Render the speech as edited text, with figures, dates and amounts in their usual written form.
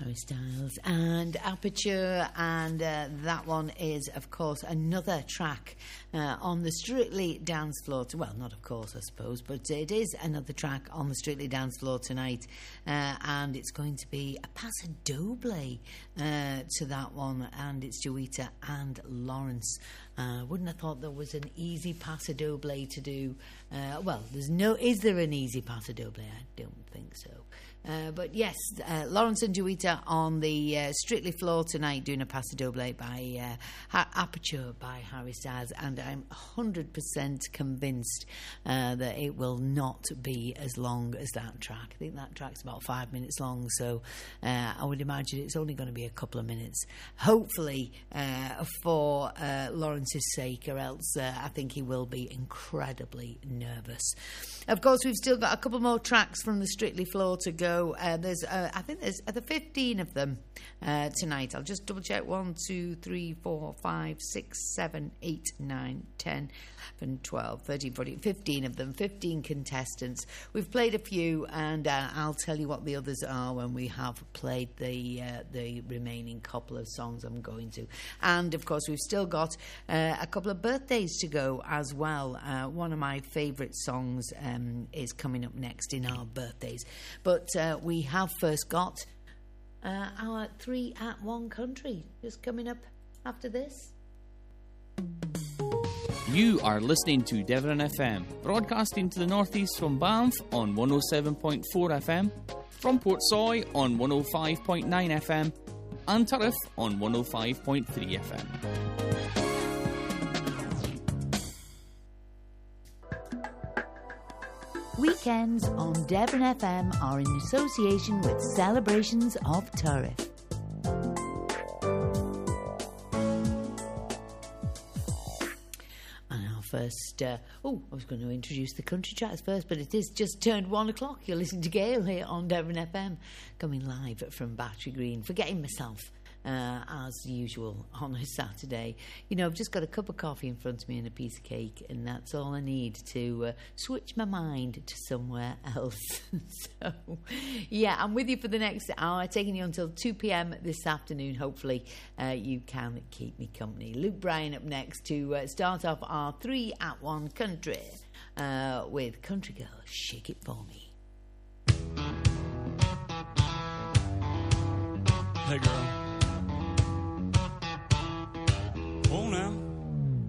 Harry Styles and Aperture, and that one is, of course, another track on the Strictly Dance Floor. Well, not of course, I suppose, but it is another track on the Strictly Dance Floor tonight, and it's going to be a paso doble to that one, and it's Joeita and Lawrence. Wouldn't have thought there was an easy paso doble to do. Well, is there an easy paso doble? I don't think so. But yes, Lawrence and Joeita on the Strictly floor tonight doing a paso doble by Aperture by Harry Styles, and I'm 100% convinced that it will not be as long as that track. I think that track's about 5 minutes long, so I would imagine it's only going to be a couple of minutes, hopefully for Lawrence's sake, or else I think he will be incredibly nervous. Of course, we've still got a couple more tracks from the Strictly floor to go. I think there's 15 of them tonight. I'll just double check. 1, 2, 3, 4, 5, 6, 7, 8, 9, 10, 11, 12, 13, 14, 15 of them, 15 contestants. We've played a few, and I'll tell you what the others are when we have played the remaining couple of songs I'm going to. And, of course, we've still got a couple of birthdays to go as well. One of my favourite songs is coming up next in our birthdays. But we have first got our 3 at 1 country just coming up after this. You are listening to Devon FM, broadcasting to the northeast from Banff on 107.4 FM, from Portsoy on 105.9 FM, and Turriff on 105.3 FM. Weekends on Devon FM are in association with Celebrations of Turriff. And our first... I was going to introduce the country tracks first, but it is just turned 1 o'clock. You're listening to Gail here on Devon FM, coming live from Battery Green. Forgetting myself. As usual on a Saturday. You know, I've just got a cup of coffee in front of me and a piece of cake, and that's all I need to switch my mind to somewhere else. So, yeah, I'm with you for the next hour, taking you until 2 p.m. this afternoon. Hopefully, you can keep me company. Luke Bryan up next to start off our 3 at 1 country with Country Girl, Shake It For Me. Hey, girl.